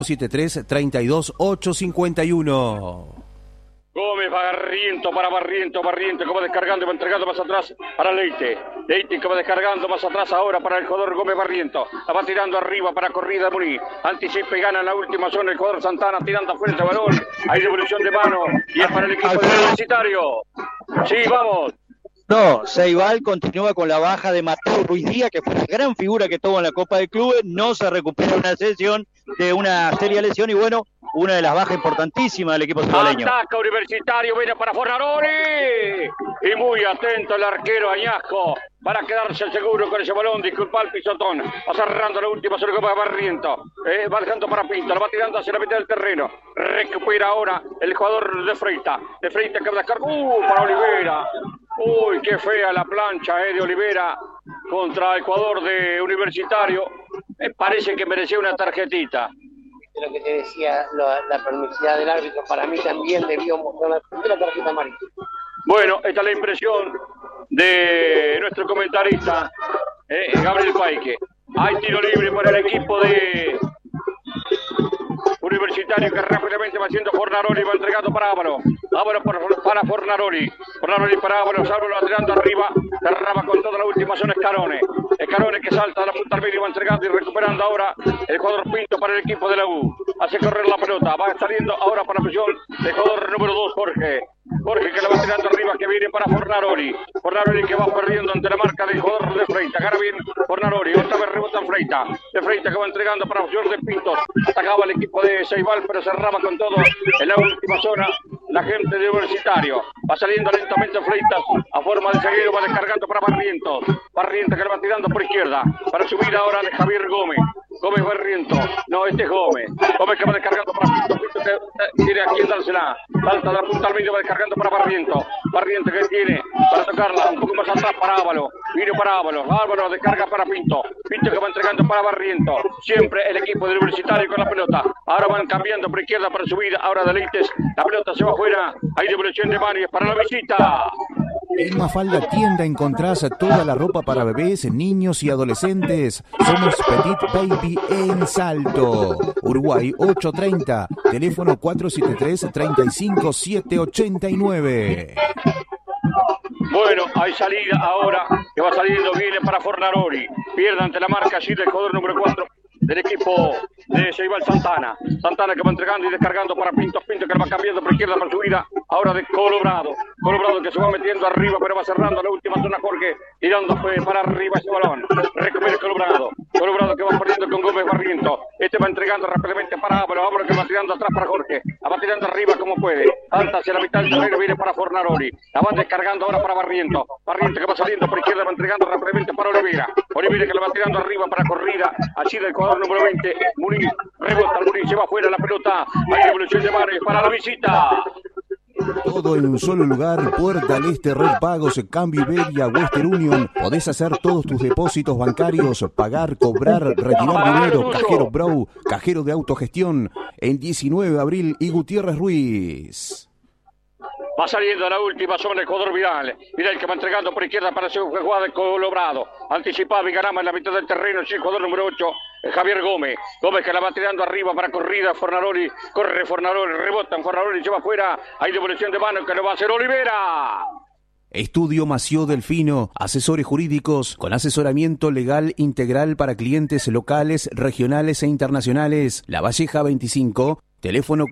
73-32-851. Gómez, Barriento, que va descargando y va entregando más atrás para Leite que va descargando más atrás ahora para el jugador Gómez Barriento, la va tirando arriba para corrida de Muní, anticipa y gana en la última zona el jugador Santana, tirando afuera el balón, hay devolución de mano y es para el equipo del Universitario. Sí, vamos. No, Ceibal continúa con la baja de Mateo Ruiz Díaz, que fue la gran figura que tuvo en la Copa de Clubes, no se recupera una sesión de una seria lesión y bueno, una de las bajas importantísimas del equipo cebaleño. Ataca Universitario, viene para Fornaroli y muy atento el arquero Añasco para quedarse seguro con ese balón, disculpa el pisotón, va cerrando la última sobre Copa Barriento, va dejando para Pinto, lo va tirando hacia la mitad del terreno, recupera ahora el jugador de Freita que va a descargar, para Olivera. Uy, qué fea la plancha de Olivera contra el jugador de Universitario. Me parece que merecía una tarjetita. Lo que te decía, la permisividad del árbitro, para mí también debió mostrar la primera tarjeta amarilla. Bueno, esta es la impresión de nuestro comentarista, Gabriel Paique. Hay tiro libre para el equipo de Universitario que rápidamente va haciendo Fornaroli, va entregando para Ávalo para Fornaroli para Ávalo va tirando arriba, cerraba con toda la última zona Escarone que salta a la punta al medio, va entregando y recuperando ahora el jugador Pinto para el equipo de la U, hace correr la pelota, va saliendo ahora para la presión el jugador número 2 Jorge que la va tirando arriba, que viene para Fornaroli que va perdiendo ante la marca del jugador de Freita, gana bien Fornaroli, otra vez rebota en Freita que va entregando para Jorge Pintos, atacaba el equipo de Ceibal pero cerraba con todo en la última zona la gente de Universitario, va saliendo lentamente Freita a forma de seguido, va descargando para Barriento que le va tirando por izquierda para subir ahora de Javier Gómez Barriento, no, este es Gómez que va descargando para Pinto que tiene aquí en dársela, salta de la punta al medio, va descargando para Barriento que tiene para tocarla un poco más atrás para Ávalo, vino para Ávalo descarga para Pinto que va entregando para Barriento, siempre el equipo del Universitario con la pelota, ahora van cambiando por izquierda para subir, ahora Deleites, la pelota se va afuera, hay devolución de mano y es para la visita. En Mafalda Tienda encontrás toda la ropa para bebés, niños y adolescentes. Somos Petit Baby en Salto. Uruguay 830, teléfono 473-35789. Bueno, hay salida ahora, que va saliendo, viene para Fornaroli. Pierde ante la marca allí del jugador número 4 del equipo de Ceibal Santana que va entregando y descargando para Pinto que le va cambiando por izquierda para subida, ahora de Colorado que se va metiendo arriba pero va cerrando la última zona Jorge, tirando para arriba ese balón, recupera Colorado que va perdiendo con Gómez Barriento, va entregando rápidamente para Ávalo que va tirando atrás para Jorge, la va tirando arriba como puede, alta hacia la mitad del terreno, viene para Fornaroli, la van descargando ahora para Barriento que va saliendo por izquierda, va entregando rápidamente para Olivera que le va tirando arriba para corrida, allí del jugador número 20, Murí, rebota el Murí, se va afuera la pelota, hay devolución de Mares para la visita. Todo en un solo lugar, Puerta al Este, Red Pagos, Cambio Iberia, Western Union. Podés hacer todos tus depósitos bancarios, pagar, cobrar, retirar dinero, Cajero Bro, cajero de autogestión, en 19 de abril y Gutiérrez Ruiz. Va saliendo a la última zona el jugador Vidal que va entregando por izquierda para su jugada de Colorado. Anticipaba y ganaba en la mitad del terreno el jugador número 8, Javier Gómez que la va tirando arriba para corrida. Fornaroli, corre Fornaroli, rebota en Fornaroli, se va afuera. Hay devolución de mano que lo va a hacer Olivera. Estudio Mació Delfino, asesores jurídicos con asesoramiento legal integral para clientes locales, regionales e internacionales. La Valleja 25, teléfono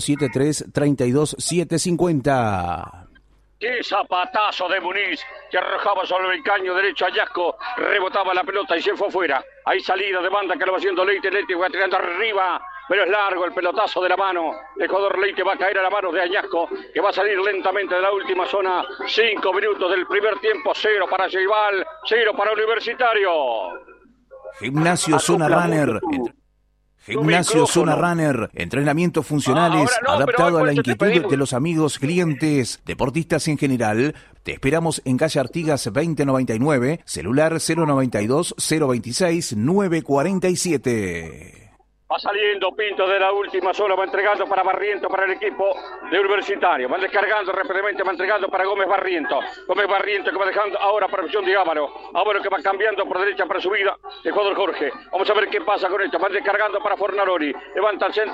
473-32750. ¡Qué zapatazo de Muniz! Que arrojaba sobre el caño derecho a Añasco, rebotaba la pelota y se fue afuera. Hay salida de banda que lo va haciendo Leite va tirando arriba, pero es largo el pelotazo de la mano. El jugador Leite va a caer a la mano de Añasco, que va a salir lentamente de la última zona. 5 minutos del primer tiempo, 0 para Ceibal, 0 para Universitario. Gimnasio Zona Runner. Gimnasio Zona Runner, entrenamientos funcionales, adaptado a la inquietud de los amigos, clientes, deportistas en general. Te esperamos en calle Artigas 2099, celular 092-026-947. Va saliendo Pinto de la última zona, va entregando para Barriento, para el equipo de Universitario. Van descargando rápidamente, va entregando para Gómez Barriento. Gómez Barriento que va dejando ahora para opción de Ávaro. Ávaro que va cambiando por derecha para subida. El jugador Jorge. Vamos a ver qué pasa con esto. Van descargando para Fornaroli. Levanta el centro.